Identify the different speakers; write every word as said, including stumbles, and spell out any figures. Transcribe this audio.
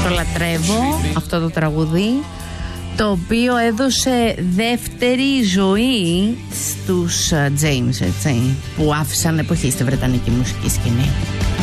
Speaker 1: Το λατρεύω αυτό το τραγούδι, το οποίο έδωσε δεύτερη ζωή στους James, έτσι, που άφησαν εποχή στη βρετανική μουσική σκηνή.